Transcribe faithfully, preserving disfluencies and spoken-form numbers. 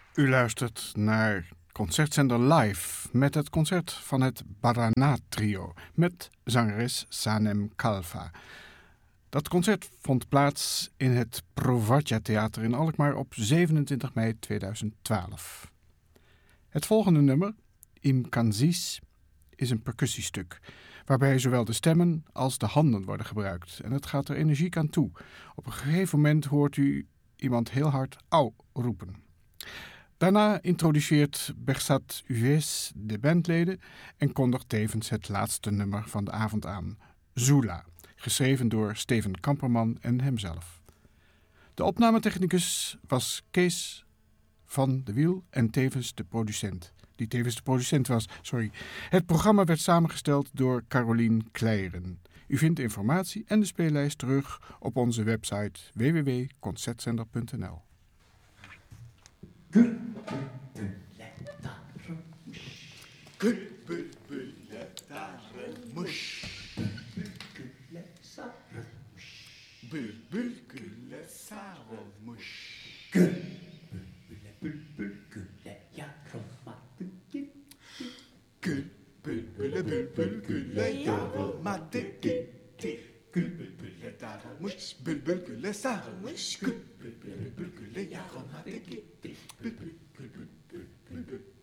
U luistert naar Concertzender Live met het concert van het Barana Trio met zangeres Sanem Kalfa. Dat concert vond plaats in het Provatja Theater in Alkmaar op zevenentwintig mei tweeduizend twaalf. Het volgende nummer, Im Kansis, is een percussiestuk, waarbij zowel de stemmen als de handen worden gebruikt. En het gaat er energiek aan toe. Op een gegeven moment hoort u iemand heel hard au roepen. Daarna introduceert Bersat Uves de bandleden en kondigt tevens het laatste nummer van de avond aan, Zula, geschreven door Steven Kamperman en hemzelf. De opnametechnicus was Kees van de Wiel en tevens de producent. Die tevens de producent was, sorry. Het programma werd samengesteld door Carolien Kleijeren. U vindt informatie en de speellijst terug op onze website w w w punt concertzender punt n l. Bul